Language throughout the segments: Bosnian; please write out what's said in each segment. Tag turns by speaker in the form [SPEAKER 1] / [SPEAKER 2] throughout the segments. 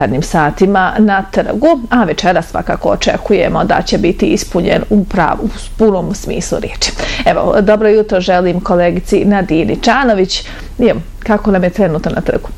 [SPEAKER 1] radnim satima na trgu, a večera svakako očekujemo da će biti ispunjen u punom smislu riječi. Evo, dobro jutro želim kolegici Nadini Čanović. Kako nam je trenutno na trgu?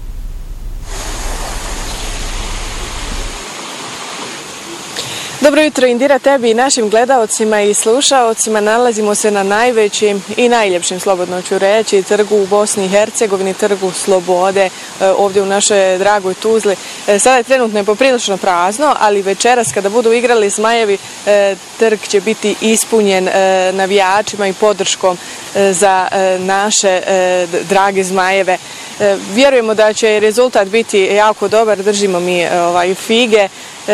[SPEAKER 2] Dobro jutro, Indira, tebi i našim gledaocima i slušaocima. Nalazimo se na najvećim i najljepšim, slobodno ću reći, trgu u Bosni i Hercegovini, trgu Slobode, ovdje u našoj dragoj Tuzli. Sada je trenutno poprilično prazno, ali večeras kada budu igrali Zmajevi, trg će biti ispunjen navijačima i podrškom za naše drage Zmajeve. Vjerujemo da će rezultat biti jako dobar, držimo mi fige.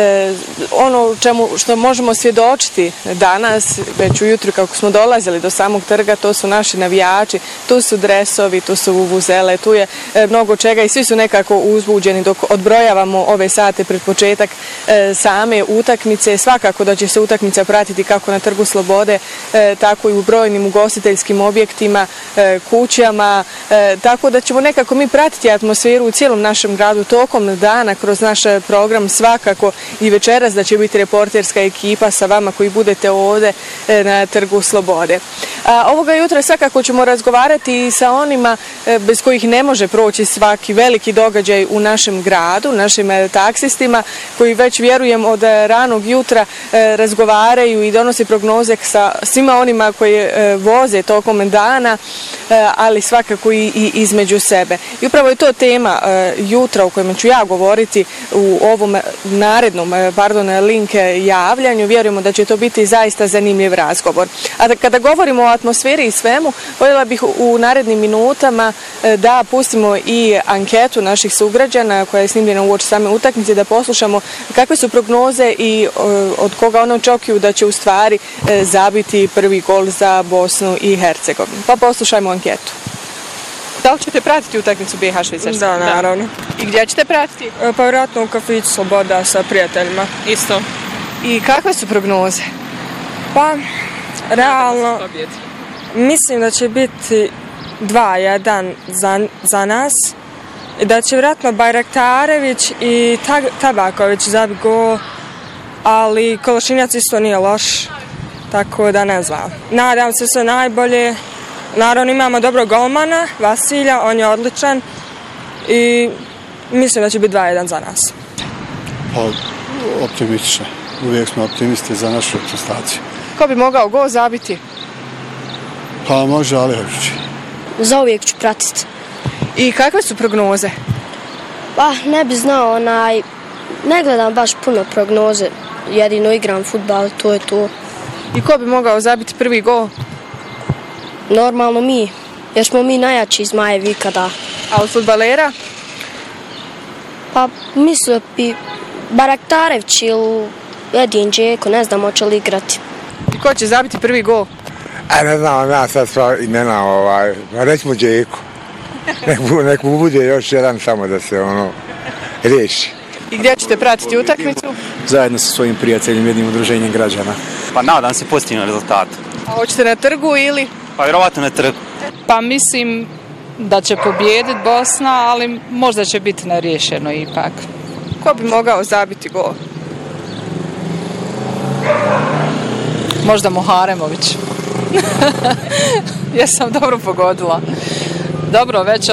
[SPEAKER 2] Ono što možemo svjedočiti danas, već ujutro kako smo dolazili do samog trga, to su naši navijači, tu su dresovi, tu su vuvuzele, tu je mnogo čega i svi su nekako uzbuđeni dok odbrojavamo ove sate pred početak same utakmice. Svakako da će se utakmica pratiti kako na Trgu Slobode, tako i u brojnim ugostiteljskim objektima, kućama, tako da ćemo nekako mi pratiti atmosferu u cijelom našem gradu tokom dana kroz naš program svakako i večeras da će biti reporterska ekipa sa vama koji budete ovdje na Trgu Slobode. Ovoga jutra svakako ćemo razgovarati i sa onima bez kojih ne može proći svaki veliki događaj u našem gradu, našim taksistima koji već vjerujem od ranog jutra razgovaraju i donose prognoze sa svima onima koji voze tokom dana, ali svakako i između sebe. I upravo je to tema jutra o kojem ću ja govoriti u ovom narednom link javljanju. Vjerujemo da će to biti zaista zanimljiv razgovor. A kada govorimo o atmosferi i svemu, voljela bih u narednim minutama da pustimo i anketu naših sugrađana koja je snimljena uoči same utakmice, da poslušamo kakve su prognoze i od koga ono očekuju da će u stvari zabiti prvi gol za Bosnu i Hercegovinu. Pa poslušajmo anketu. Da li ćete pratiti utakmicu BiH Švicarska?
[SPEAKER 3] Da, naravno.
[SPEAKER 2] I gdje ćete pratiti?
[SPEAKER 3] Pa vjerojatno u kafiću Sloboda sa prijateljima.
[SPEAKER 2] Isto. I kakve su prognoze?
[SPEAKER 3] Pa, realno, mislim da će biti 2-1 za nas. I da će vjerojatno Bajraktarević i Tabaković zabiti gol, ali Kološinjac isto nije loš, tako da ne znam. Nadam se sve najbolje. Naravno imamo dobrog golmana, Vasilja, on je odličan i mislim da će biti 2-1 za nas.
[SPEAKER 4] Pa, optimistično. Uvijek smo optimisti za našu reprezentaciju.
[SPEAKER 2] Ko bi mogao gol zabiti?
[SPEAKER 4] Pa može Alihović.
[SPEAKER 5] Za uvijek ću pratiti.
[SPEAKER 2] I kakve su prognoze?
[SPEAKER 5] Pa ne bi znao, ne gledam baš puno prognoze, jedino igram fudbal, to je to.
[SPEAKER 2] I ko bi mogao zabiti prvi gol?
[SPEAKER 5] Normalno mi, jer smo mi najjači Zmajevi ikada.
[SPEAKER 2] A od fudbalera?
[SPEAKER 5] Pa mislio bi Baraktarević ili Edin Džeko, ne znam hoće li igrati.
[SPEAKER 2] I ko će zabiti prvi gol?
[SPEAKER 6] Ne znam, ja sad sva imena, rećemo Džeko. Nek mu bude još jedan samo da se riješi.
[SPEAKER 2] I gdje ćete pratiti utakmicu?
[SPEAKER 7] Zajedno sa svojim prijateljima, jednim udruženjem građana. Pa nadam se pozitivnom rezultatu.
[SPEAKER 2] A hoćete na trgu ili?
[SPEAKER 7] Pa vjerovatno na trgu.
[SPEAKER 8] Pa mislim da će pobijediti Bosna, ali možda će biti neriješeno ipak.
[SPEAKER 2] Ko bi mogao zabiti gol?
[SPEAKER 8] Možda Muharemović. Jesam dobro pogodila. Dobro, već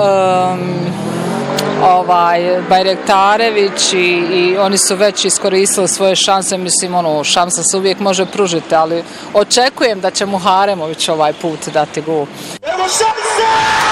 [SPEAKER 8] Bajraktarević i oni su već iskoristili svoje šanse, mislim šansa se uvijek može pružiti, ali očekujem da će Muharemović ovaj put dati gol.
[SPEAKER 9] Evo šanse!